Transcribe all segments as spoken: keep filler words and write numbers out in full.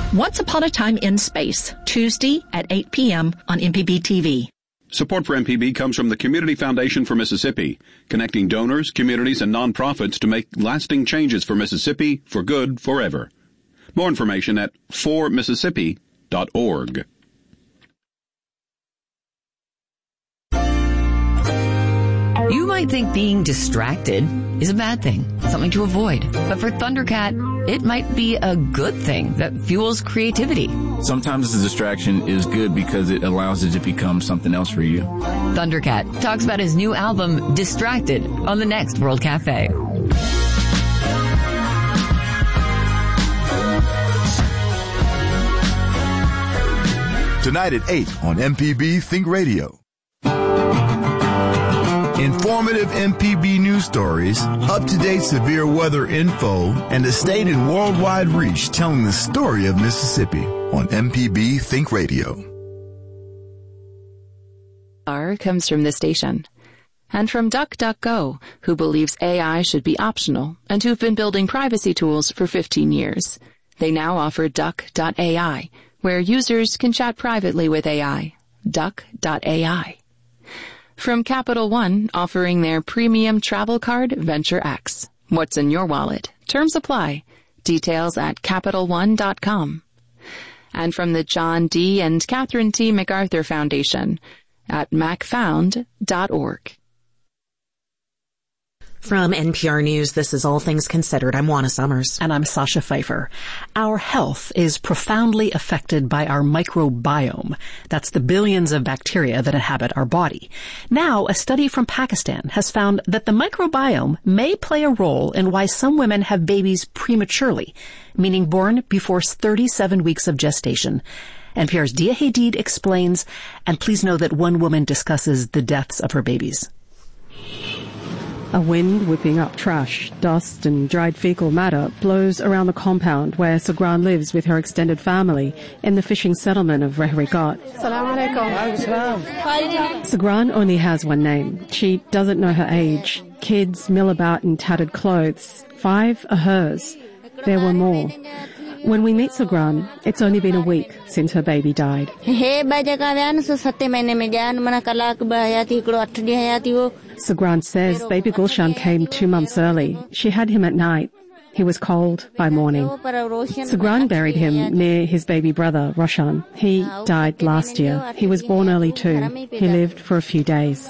Once Upon a Time in Space, Tuesday at eight p.m. on M P B T V. Support for M P B comes from the Community Foundation for Mississippi, connecting donors, communities, and nonprofits to make lasting changes for Mississippi for good forever. More information at for mississippi dot org. You might think being distracted is a bad thing, something to avoid. But for Thundercat, it might be a good thing that fuels creativity. Sometimes the distraction is good because it allows it to become something else for you. Thundercat talks about his new album, Distracted, on the next World Cafe. Tonight at eight on M P B Think Radio. Informative M P B news stories, up-to-date severe weather info, and a state and worldwide reach telling the story of Mississippi on M P B Think Radio. R comes from the station. And from DuckDuckGo, who believes A I should be optional and who've been building privacy tools for fifteen years. They now offer duck dot A I, where users can chat privately with A I. duck dot A I. From Capital One, offering their premium travel card, Venture X. What's in your wallet? Terms apply. Details at Capital One dot com. And from the John D. and Catherine T. MacArthur Foundation at mac found dot org. From N P R News, this is All Things Considered. I'm Juana Summers. And I'm Sasha Pfeiffer. Our health is profoundly affected by our microbiome. That's the billions of bacteria that inhabit our body. Now, a study from Pakistan has found that the microbiome may play a role in why some women have babies prematurely, meaning born before thirty-seven weeks of gestation. N P R's Dia Hadid explains, and please know that one woman discusses the deaths of her babies. A wind whipping up trash, dust and dried fecal matter blows around the compound where Sagran lives with her extended family in the fishing settlement of Rehrigat. Sagran only has one name. She doesn't know her age. Kids mill about in tattered clothes. Five are hers. There were more. When we meet Sagran, it's only been a week since her baby died. Sagran says baby Gulshan came two months early. She had him at night. He was cold by morning. Sagran buried him near his baby brother, Roshan. He died last year. He was born early too. He lived for a few days.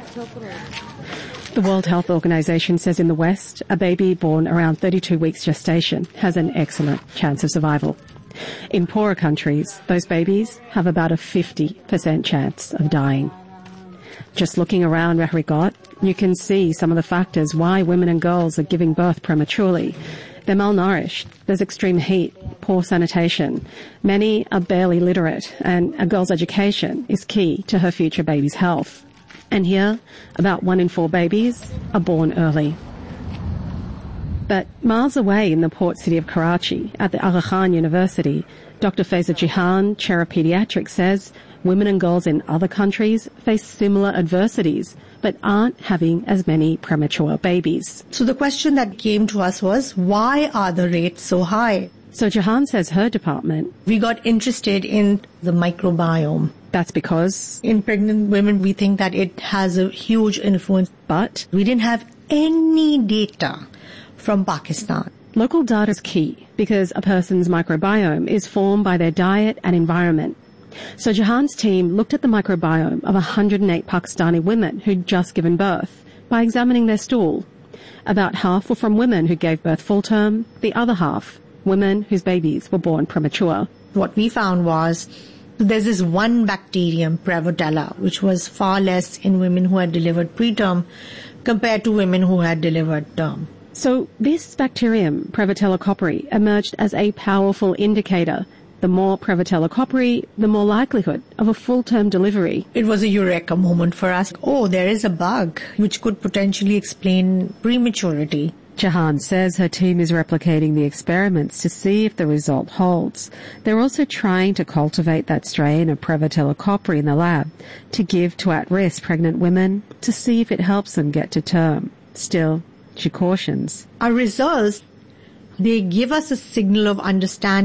The World Health Organization says in the West, a baby born around thirty-two weeks gestation has an excellent chance of survival. In poorer countries, those babies have about a fifty percent chance of dying. Just looking around Rehrigat, you can see some of the factors why women and girls are giving birth prematurely. They're malnourished, there's extreme heat, poor sanitation. Many are barely literate, and a girl's education is key to her future baby's health. And here, about one in four babies are born early. But miles away in the port city of Karachi, at the Aga Khan University, Doctor Faiza Jihan, chair of pediatrics, says women and girls in other countries face similar adversities, but aren't having as many premature babies. So the question that came to us was, why are the rates so high? So Jahan says her department, we got interested in the microbiome. That's because in pregnant women, we think that it has a huge influence, but we didn't have any data from Pakistan. Local data is key because a person's microbiome is formed by their diet and environment. So Jahan's team looked at the microbiome of one hundred eight Pakistani women who'd just given birth by examining their stool. About half were from women who gave birth full term, the other half women whose babies were born premature. What we found was there's this one bacterium, Prevotella, which was far less in women who had delivered preterm compared to women who had delivered term. So this bacterium, Prevotella copperi, emerged as a powerful indicator. The more Prevotella copperi, the more likelihood of a full-term delivery. It was a eureka moment for us. Oh, there is a bug which could potentially explain prematurity. Jahan says her team is replicating the experiments to see if the result holds. They're also trying to cultivate that strain of Prevotella copperi in the lab to give to at-risk pregnant women to see if it helps them get to term. Still, she cautions. Our results, they give us a signal of understanding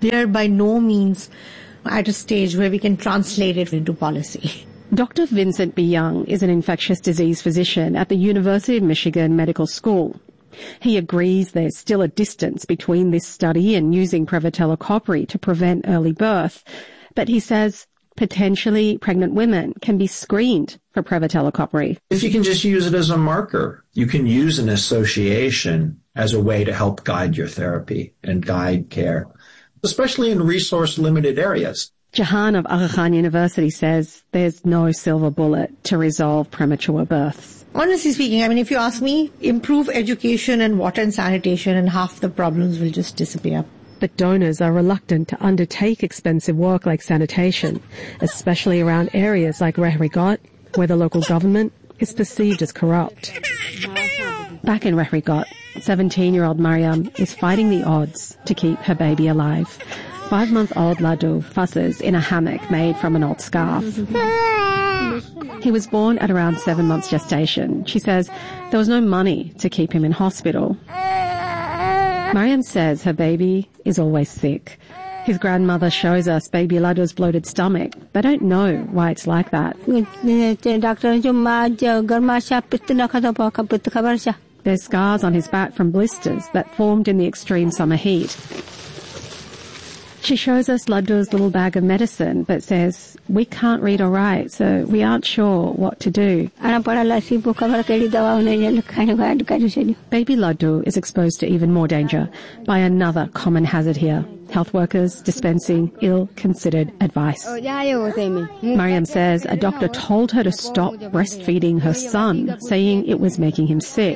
they are by no means at a stage where we can translate it into policy. Doctor Vincent B. Young is an infectious disease physician at the University of Michigan Medical School. He agrees there's still a distance between this study and using Prevotella copri to prevent early birth, but he says potentially pregnant women can be screened for Prevotella copri. If you can just use it as a marker, you can use an association as a way to help guide your therapy and guide care, especially in resource-limited areas. Jahan of Aga Khan University says there's no silver bullet to resolve premature births. Honestly speaking, I mean, if you ask me, improve education and water and sanitation and half the problems will just disappear. But donors are reluctant to undertake expensive work like sanitation, especially around areas like Rehrigot, where the local government is perceived as corrupt. Back in Rehrigot, seventeen-year-old Mariam is fighting the odds to keep her baby alive. Five-month-old Ladu fusses in a hammock made from an old scarf. He was born at around seven months gestation. She says there was no money to keep him in hospital. Mariam says her baby is always sick. His grandmother shows us baby Ladu's bloated stomach. They don't know why it's like that. There's scars on his back from blisters that formed in the extreme summer heat. She shows us Ladu's little bag of medicine, but says, we can't read or write, so we aren't sure what to do. Baby Ladu is exposed to even more danger by another common hazard here. Health workers dispensing ill-considered advice. Mariam says a doctor told her to stop breastfeeding her son, saying it was making him sick.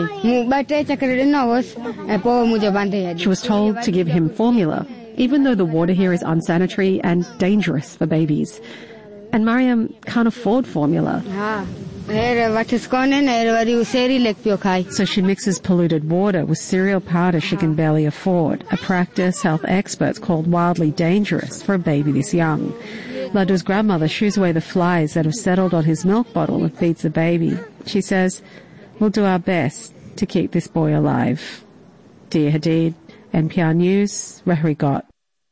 She was told to give him formula, even though the water here is unsanitary and dangerous for babies. And Mariam can't afford formula. So she mixes polluted water with cereal powder she can barely afford, a practice health experts called wildly dangerous for a baby this young. Ladu's grandmother shoos away the flies that have settled on his milk bottle and feeds the baby. She says, we'll do our best to keep this boy alive. Dia Hadid, N P R News, Rehrigot.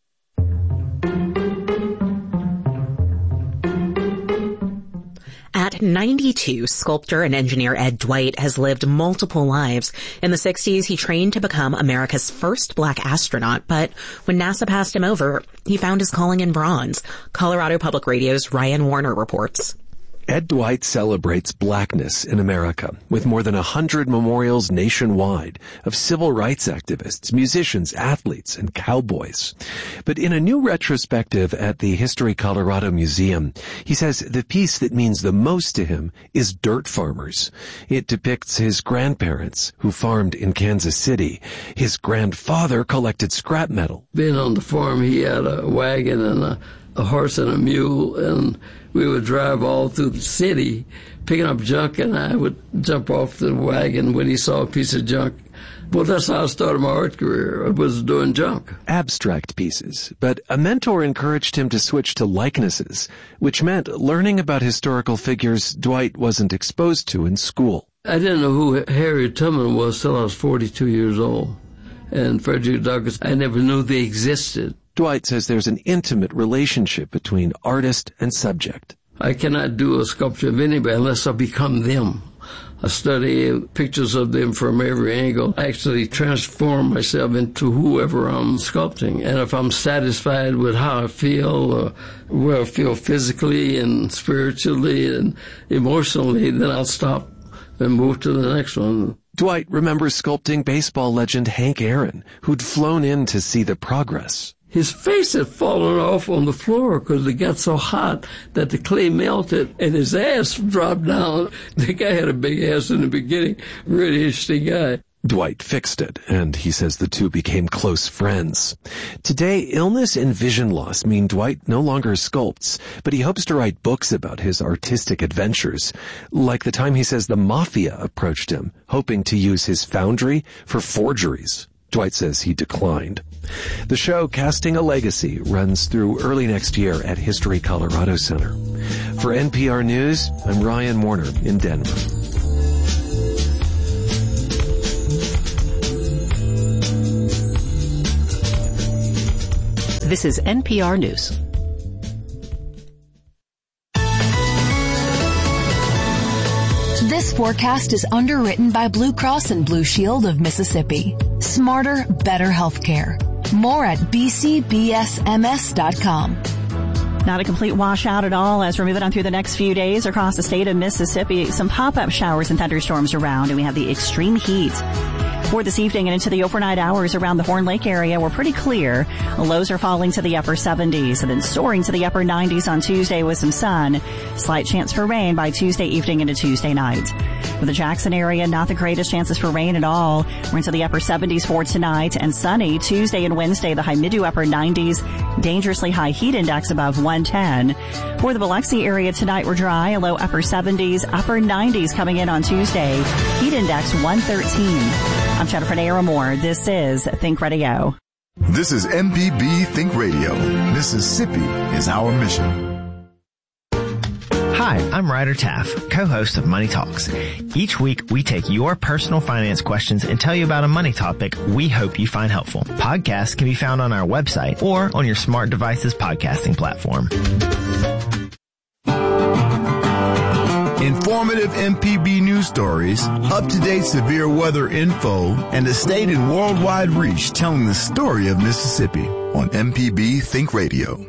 At ninety-two, sculptor and engineer Ed Dwight has lived multiple lives. In the sixties, he trained to become America's first black astronaut, but when NASA passed him over, he found his calling in bronze. Colorado Public Radio's Ryan Warner reports. Ed Dwight celebrates blackness in America with more than a hundred memorials nationwide of civil rights activists, musicians, athletes, and cowboys. But in a new retrospective at the History Colorado Museum, he says the piece that means the most to him is Dirt Farmers. It depicts his grandparents who farmed in Kansas City. His grandfather collected scrap metal. Being on the farm, he had a wagon and a, a horse and a mule, and we would drive all through the city picking up junk, and I would jump off the wagon when he saw a piece of junk. Well, that's how I started my art career. I was doing junk. Abstract pieces, but a mentor encouraged him to switch to likenesses, which meant learning about historical figures Dwight wasn't exposed to in school. I didn't know who Harriet Tubman was till I was forty-two years old. And Frederick Douglass, I never knew they existed. Dwight says there's an intimate relationship between artist and subject. I cannot do a sculpture of anybody unless I become them. I study pictures of them from every angle. I actually transform myself into whoever I'm sculpting. And if I'm satisfied with how I feel, or where I feel physically and spiritually and emotionally, then I'll stop and move to the next one. Dwight remembers sculpting baseball legend Hank Aaron, who'd flown in to see the progress. His face had fallen off on the floor because it got so hot that the clay melted and his ass dropped down. The guy had a big ass in the beginning, really interesting guy. Dwight fixed it, and he says the two became close friends. Today, illness and vision loss mean Dwight no longer sculpts, but he hopes to write books about his artistic adventures, like the time he says the mafia approached him, hoping to use his foundry for forgeries. Dwight says he declined. The show Casting a Legacy runs through early next year at History Colorado Center. For N P R News, I'm Ryan Warner in Denver. This is N P R News. This forecast is underwritten by Blue Cross and Blue Shield of Mississippi. Smarter, better healthcare. More at b c b s m s dot com. Not a complete washout at all as we're moving on through the next few days across the state of Mississippi. Some pop-up showers and thunderstorms around, and we have the extreme heat. For this evening and into the overnight hours around the Horn Lake area, we're pretty clear. Lows are falling to the upper seventies and then soaring to the upper nineties on Tuesday with some sun. Slight chance for rain by Tuesday evening into Tuesday night. For the Jackson area, not the greatest chances for rain at all. We're into the upper seventies for tonight and sunny Tuesday and Wednesday, the high mid to upper nineties. Dangerously high heat index above one ten. For the Biloxi area tonight, we're dry, a low upper seventies, upper nineties coming in on Tuesday. Heat index one thirteen. I'm Jennifer Naramore. This is Think Radio. This is M P B Think Radio. Mississippi is our mission. Hi, I'm Ryder Taff, co-host of Money Talks. Each week, we take your personal finance questions and tell you about a money topic we hope you find helpful. Podcasts can be found on our website or on your smart device's podcasting platform. Informative M P B news stories, up-to-date severe weather info, and a state and worldwide reach telling the story of Mississippi on M P B Think Radio.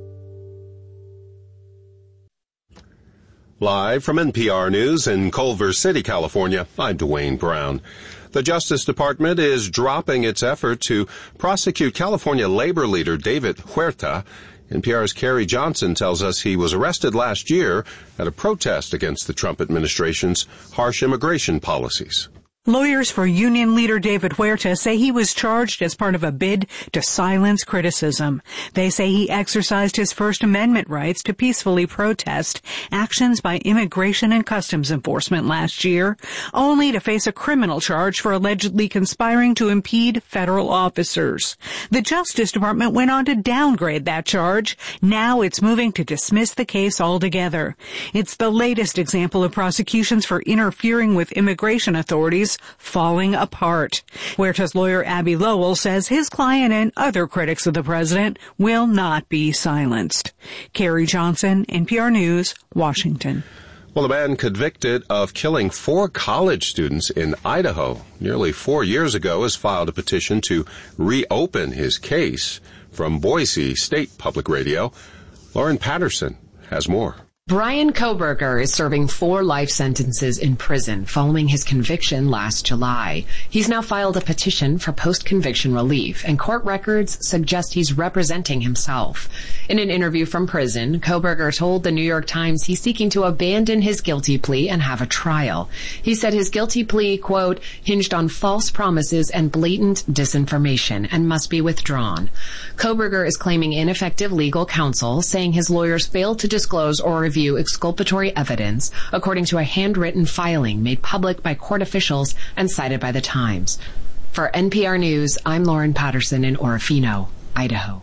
Live from N P R News in Culver City, California, I'm Dwayne Brown. The Justice Department is dropping its effort to prosecute California labor leader David Huerta. N P R's Carrie Johnson tells us he was arrested last year at a protest against the Trump administration's harsh immigration policies. Lawyers for union leader David Huerta say he was charged as part of a bid to silence criticism. They say he exercised his First Amendment rights to peacefully protest actions by Immigration and Customs Enforcement last year, only to face a criminal charge for allegedly conspiring to impede federal officers. The Justice Department went on to downgrade that charge. Now it's moving to dismiss the case altogether. It's the latest example of prosecutions for interfering with immigration authorities falling apart. Huerta's lawyer Abby Lowell says his client and other critics of the president will not be silenced. Carrie Johnson, N P R News, Washington. Well, a man convicted of killing four college students in Idaho nearly four years ago has filed a petition to reopen his case. From Boise State Public Radio, Lauren Patterson has more. Brian Kohberger is serving four life sentences in prison following his conviction last July. He's now filed a petition for post-conviction relief, and court records suggest he's representing himself. In an interview from prison, Kohberger told the New York Times he's seeking to abandon his guilty plea and have a trial. He said his guilty plea, quote, hinged on false promises and blatant disinformation and must be withdrawn. Kohberger is claiming ineffective legal counsel, saying his lawyers failed to disclose or review exculpatory evidence, according to a handwritten filing made public by court officials and cited by the Times. For N P R News, I'm Lauren Patterson in Orofino, Idaho.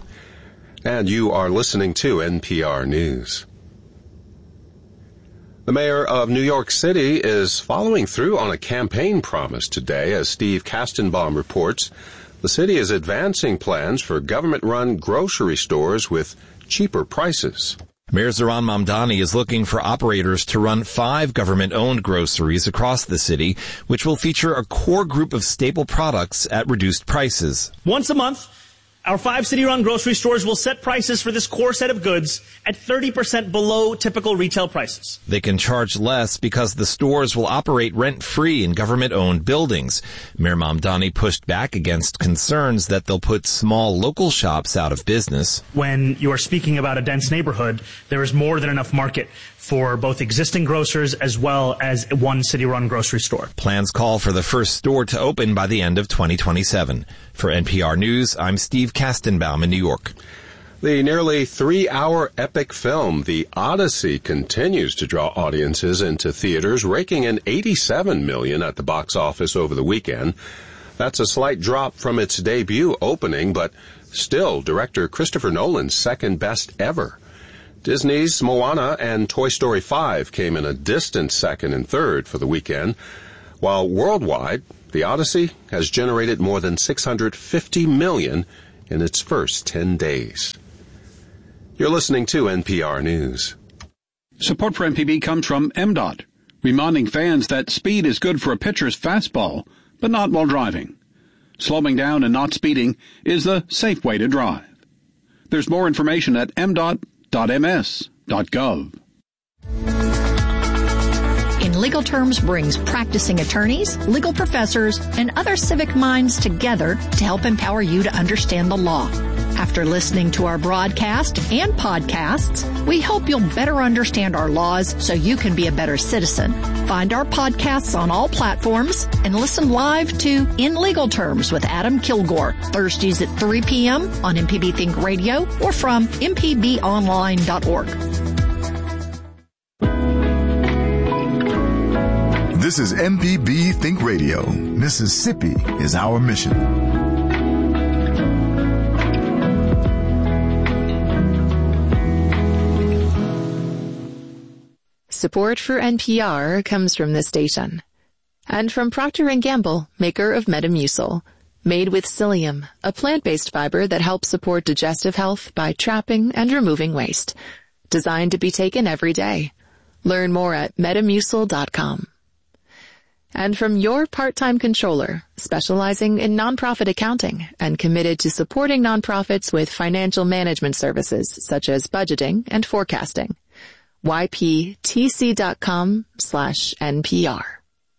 And you are listening to N P R News. The mayor of New York City is following through on a campaign promise today, as Steve Kastenbaum reports. The city is advancing plans for government-run grocery stores with cheaper prices. Mayor Zohran Mamdani is looking for operators to run five government-owned groceries across the city, which will feature a core group of staple products at reduced prices. Once a month, our five city-run grocery stores will set prices for this core set of goods at thirty percent below typical retail prices. They can charge less because the stores will operate rent-free in government-owned buildings. Mayor Mamdani pushed back against concerns that they'll put small local shops out of business. When you are speaking about a dense neighborhood, there is more than enough market for both existing grocers as well as one city-run grocery store. Plans call for the first store to open by the end of twenty twenty-seven. For N P R News, I'm Steve Kastenbaum in New York. The nearly three-hour epic film, The Odyssey, continues to draw audiences into theaters, raking in eighty-seven million dollars at the box office over the weekend. That's a slight drop from its debut opening, but still director Christopher Nolan's second best ever. Disney's Moana and Toy Story five came in a distant second and third for the weekend, while worldwide, The Odyssey has generated more than six hundred fifty million dollars in its first ten days. You're listening to N P R News. Support for M P B comes from M DOT, reminding fans that speed is good for a pitcher's fastball, but not while driving. Slowing down and not speeding is the safe way to drive. There's more information at m dot dot m s dot gov. In Legal Terms brings practicing attorneys, legal professors, and other civic minds together to help empower you to understand the law. After listening to our broadcast and podcasts, we hope you'll better understand our laws so you can be a better citizen. Find our podcasts on all platforms and listen live to In Legal Terms with Adam Kilgore, Thursdays at three p.m. on M P B Think Radio or from m p b online dot org. This is M P B Think Radio. Mississippi is our mission. Support for N P R comes from this station. And from Procter and Gamble, maker of Metamucil. Made with psyllium, a plant-based fiber that helps support digestive health by trapping and removing waste. Designed to be taken every day. Learn more at metamucil dot com. And from your part-time controller, specializing in nonprofit accounting and committed to supporting nonprofits with financial management services such as budgeting and forecasting. y p t c dot com slash N P R.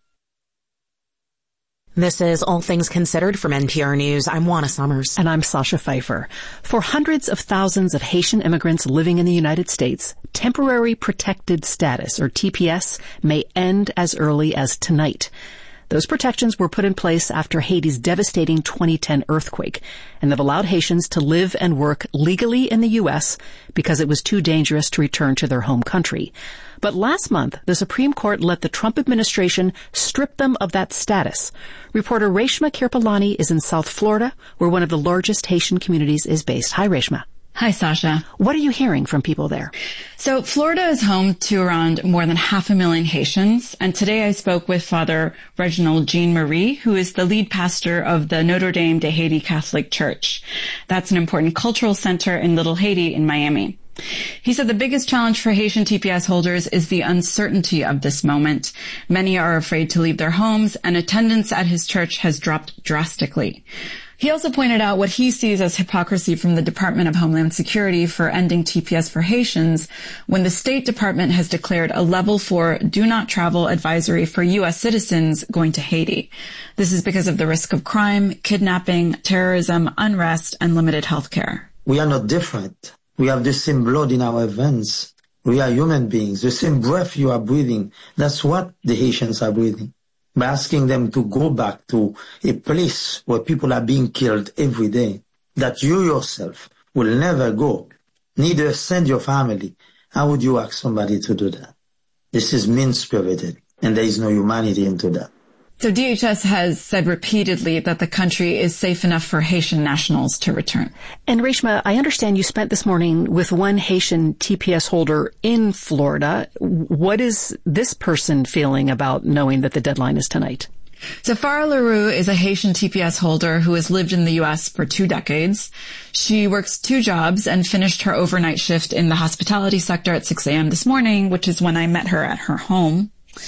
This is All Things Considered from N P R News. I'm Juana Summers. And I'm Sasha Pfeiffer. For hundreds of thousands of Haitian immigrants living in the United States, temporary protected status, or T P S, may end as early as tonight. Those protections were put in place after Haiti's devastating twenty ten earthquake, and have allowed Haitians to live and work legally in the U S because it was too dangerous to return to their home country. But last month, the Supreme Court let the Trump administration strip them of that status. Reporter Reshma Kirpalani is in South Florida, where one of the largest Haitian communities is based. Hi, Reshma. Hi, Sasha. What are you hearing from people there? So Florida is home to around more than half a million Haitians. And today I spoke with Father Reginald Jean-Marie, who is the lead pastor of the Notre Dame de Haiti Catholic Church. That's an important cultural center in Little Haiti in Miami. He said the biggest challenge for Haitian T P S holders is the uncertainty of this moment. Many are afraid to leave their homes, and attendance at his church has dropped drastically. He also pointed out what he sees as hypocrisy from the Department of Homeland Security for ending T P S for Haitians when the State Department has declared a level four do not travel advisory for U S citizens going to Haiti. This is because of the risk of crime, kidnapping, terrorism, unrest, and limited health care. We are not different. We have the same blood in our veins. We are human beings. The same breath you are breathing. That's what the Haitians are breathing. By asking them to go back to a place where people are being killed every day, that you yourself will never go, neither send your family, how would you ask somebody to do that? This is mean-spirited, and there is no humanity into that. So D H S has said repeatedly that the country is safe enough for Haitian nationals to return. And Reshma, I understand you spent this morning with one Haitian T P S holder in Florida. What is this person feeling about knowing that the deadline is tonight? So Farah LaRue is a Haitian T P S holder who has lived in the U S for two decades. She works two jobs and finished her overnight shift in the hospitality sector at six a.m. this morning, which is when I met her at her home.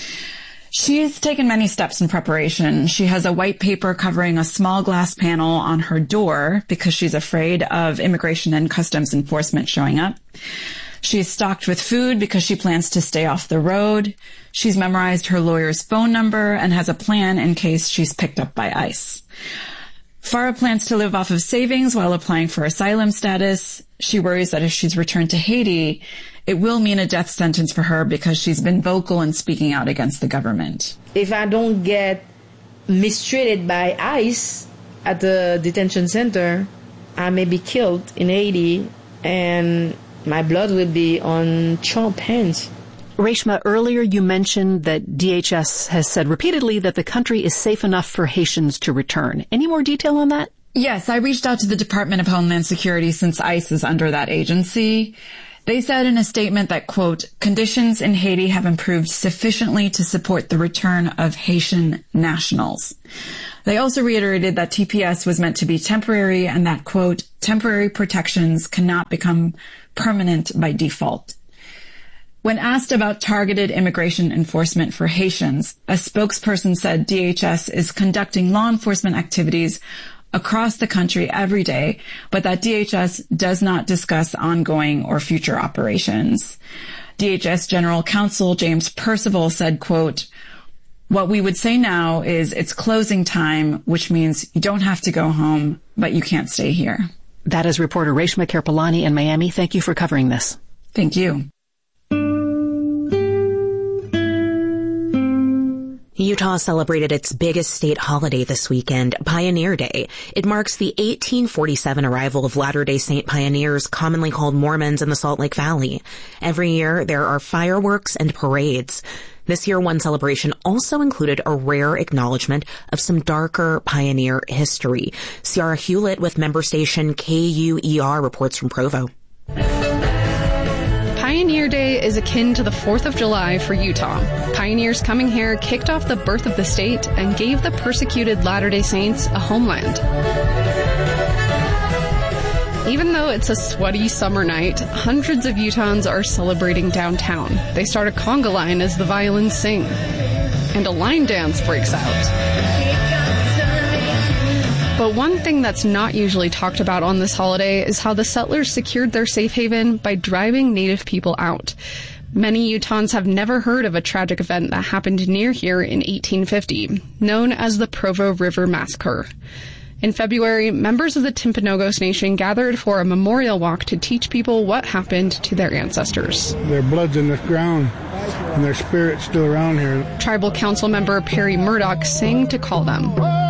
She's taken many steps in preparation. She has a white paper covering a small glass panel on her door because she's afraid of immigration and customs enforcement showing up. She's stocked with food because she plans to stay off the road. She's memorized her lawyer's phone number and has a plan in case she's picked up by ICE. Farah plans to live off of savings while applying for asylum status. She worries that if she's returned to Haiti, it will mean a death sentence for her because she's been vocal in speaking out against the government. If I don't get mistreated by ICE at the detention center, I may be killed in Haiti and my blood will be on Trump's hands. Reshma, earlier you mentioned that D H S has said repeatedly that the country is safe enough for Haitians to return. Any more detail on that? Yes, I reached out to the Department of Homeland Security since ICE is under that agency. They said in a statement that, quote, conditions in Haiti have improved sufficiently to support the return of Haitian nationals. They also reiterated that T P S was meant to be temporary and that, quote, temporary protections cannot become permanent by default. When asked about targeted immigration enforcement for Haitians, a spokesperson said D H S is conducting law enforcement activities across the country every day, but that D H S does not discuss ongoing or future operations. D H S General Counsel James Percival said, quote, what we would say now is it's closing time, which means you don't have to go home, but you can't stay here. That is reporter Reshma Kirpalani in Miami. Thank you for covering this. Thank you. Utah celebrated its biggest state holiday this weekend, Pioneer Day. It marks the eighteen forty-seven arrival of Latter-day Saint pioneers, commonly called Mormons, in the Salt Lake Valley. Every year, there are fireworks and parades. This year, one celebration also included a rare acknowledgement of some darker pioneer history. Ciara Hewlett with member station K U E R reports from Provo. Pioneer Day is akin to the fourth of July for Utah. Pioneers coming here kicked off the birth of the state and gave the persecuted Latter-day Saints a homeland. Even though it's a sweaty summer night, hundreds of Utahns are celebrating downtown. They start a conga line as the violins sing, and a line dance breaks out. But one thing that's not usually talked about on this holiday is how the settlers secured their safe haven by driving Native people out. Many Utahns have never heard of a tragic event that happened near here in eighteen fifty, known as the Provo River Massacre. In February, members of the Timpanogos Nation gathered for a memorial walk to teach people what happened to their ancestors. Their blood's in the ground, and their spirit's still around here. Tribal Council member Perry Murdoch sang to call them.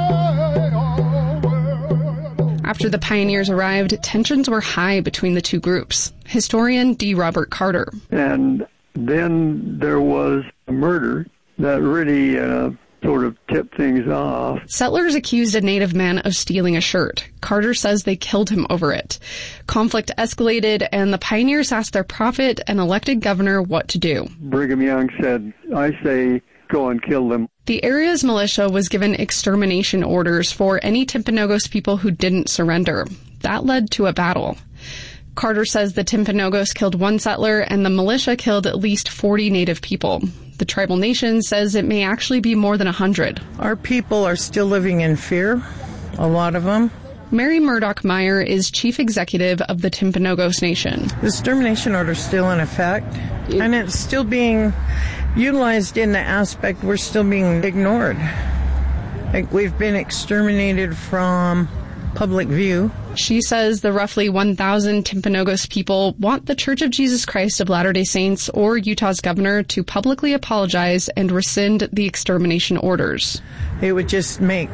After the pioneers arrived, tensions were high between the two groups. Historian D. Robert Carter. And then there was a murder that really uh, sort of tipped things off. Settlers accused a Native man of stealing a shirt. Carter says they killed him over it. Conflict escalated, and the pioneers asked their prophet and elected governor what to do. Brigham Young said, I say, go and kill them. The area's militia was given extermination orders for any Timpanogos people who didn't surrender. That led to a battle. Carter says the Timpanogos killed one settler and the militia killed at least forty Native people. The tribal nation says it may actually be more than one hundred. Our people are still living in fear, a lot of them. Mary Murdoch Meyer is chief executive of the Timpanogos Nation. The extermination order is still in effect, and it's still being utilized in the aspect we're still being ignored. Like, we've been exterminated from public view. She says the roughly one thousand Timpanogos people want the Church of Jesus Christ of Latter-day Saints or Utah's governor to publicly apologize and rescind the extermination orders. It would just make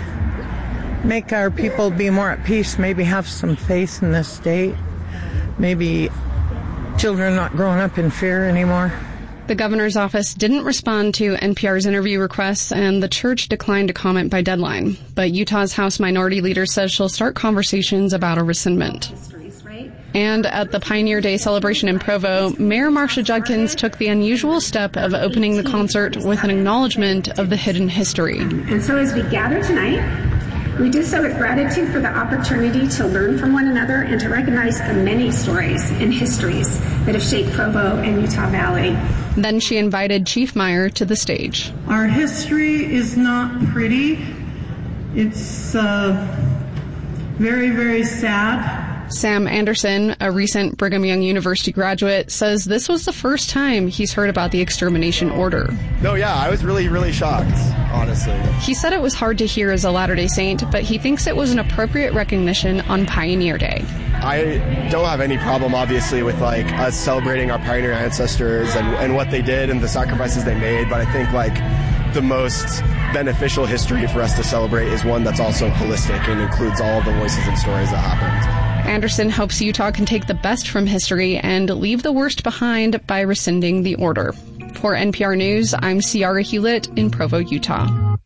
make our people be more at peace, maybe have some faith in this state, maybe children not growing up in fear anymore. The governor's office didn't respond to N P R's interview requests, and the church declined to comment by deadline. But Utah's House Minority Leader says she'll start conversations about a rescindment. And at the Pioneer Day celebration in Provo, Mayor Marcia Judkins took the unusual step of opening the concert with an acknowledgement of the hidden history. And so as we gather tonight, we do so with gratitude for the opportunity to learn from one another and to recognize the many stories and histories that have shaped Provo and Utah Valley. Then she invited Chief Meyer to the stage. Our history is not pretty. It's uh, very, very sad. Sam Anderson, a recent Brigham Young University graduate, says this was the first time he's heard about the extermination order. No, yeah, I was really, really shocked, honestly. He said it was hard to hear as a Latter-day Saint, but he thinks it was an appropriate recognition on Pioneer Day. I don't have any problem, obviously, with like us celebrating our pioneer ancestors and, and what they did and the sacrifices they made, but I think like the most beneficial history for us to celebrate is one that's also holistic and includes all of the voices and stories that happened. Anderson hopes Utah can take the best from history and leave the worst behind by rescinding the order. For N P R News, I'm Ciara Hewlett in Provo, Utah.